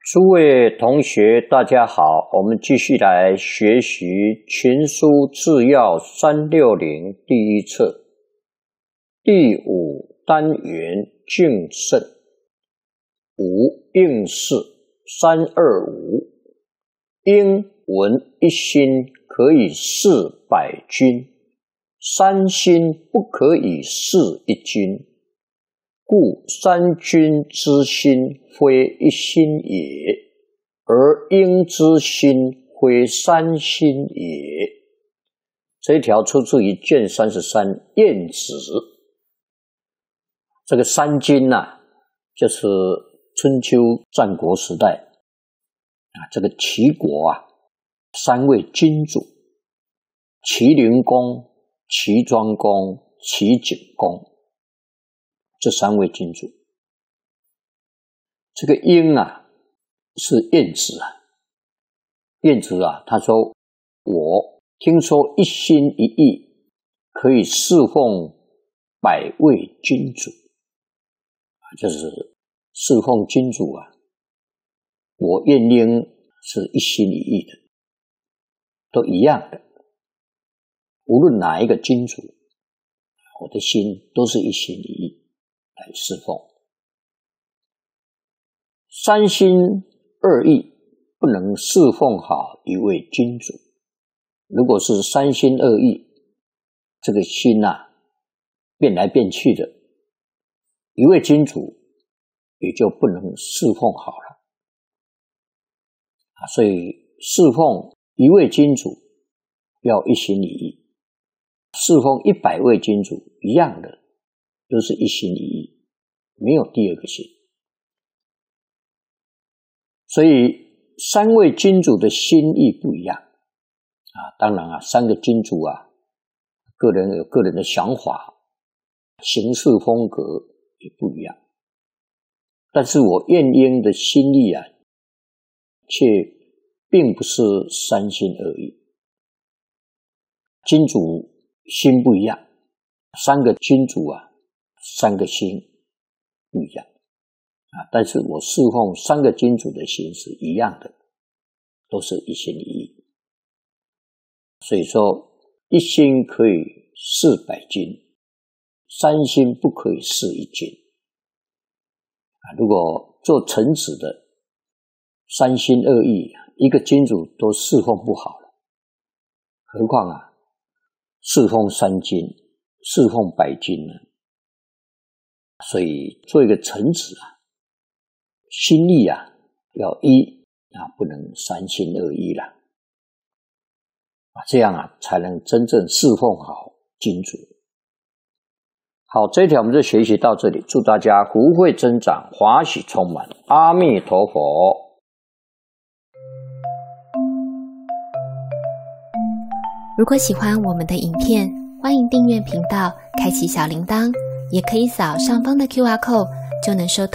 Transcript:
诸位同学大家好，我们继续来学习群书治要360第一册第5单元敬慎5应试325应闻一心可以事百军，三心不可以事一军，故三军之心非一心也，而应之心非三心也。这一条出自于卷33晏子。这个三军就是春秋战国时代这个齐国三位君主，齐灵公、齐庄公、齐景公，这三位君主。这个应是晏子晏子他说，我听说一心一意可以侍奉百位君主，就是侍奉君主我晏婴是一心一意的，都一样的，无论哪一个君主，我的心都是一心一意来侍奉。三心二意不能侍奉好一位君主，如果是三心二意，这个心变来变去的，一位君主也就不能侍奉好了所以侍奉一位君主要一心一意，侍奉100位君主一样的，都是一心一意，没有第二个心。所以三位君主的心意不一样当然三个君主个人有个人的想法，行事风格也不一样，但是我晏婴的心意却并不是三心二意。君主心不一样，三个君主三个心不一样但是我侍奉三个君主的心是一样的，都是一心一意。所以说一心可以事百军，三心不可以事一军如果做臣子的三心二意，一个君主都侍奉不好了，何况侍奉三军，侍奉百军呢？所以做一个臣子心意要一不能三心二意了这样才能真正侍奉好君主。好，这一条我们就学习到这里，祝大家福慧增长，华喜充满，阿弥陀佛。 如果喜欢我们的影片，欢迎订阅频道，开启小铃铛，也可以扫上方的 QR code，就能收到